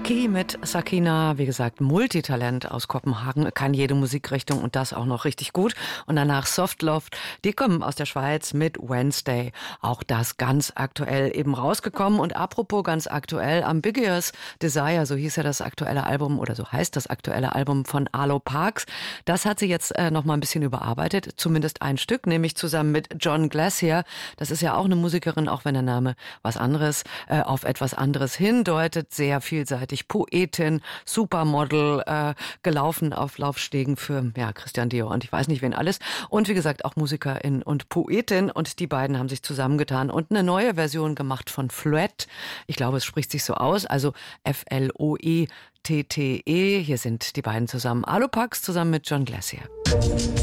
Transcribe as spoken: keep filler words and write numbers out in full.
Key mit Sakina, wie gesagt, Multitalent aus Kopenhagen, kann jede Musikrichtung und das auch noch richtig gut. Und danach Softloft, die kommen aus der Schweiz mit Wednesday. Auch das ganz aktuell eben rausgekommen. Und apropos ganz aktuell, Ambiguous Desire, so hieß ja das aktuelle Album oder so heißt das aktuelle Album von Arlo Parks. Das hat sie jetzt äh, noch mal ein bisschen überarbeitet, zumindest ein Stück, nämlich zusammen mit John Glacier. Das ist ja auch eine Musikerin, auch wenn der Name was anderes, äh, auf etwas anderes hindeutet, sehr vielseitig. Poetin, Supermodel, äh, gelaufen auf Laufstegen für ja, Christian Dior und ich weiß nicht wen alles. Und wie gesagt auch Musikerin und Poetin und die beiden haben sich zusammengetan und eine neue Version gemacht von Floette. Ich glaube, es spricht sich so aus, also F L O E T T E. Hier sind die beiden zusammen. Arlo Parks zusammen mit John Glacier.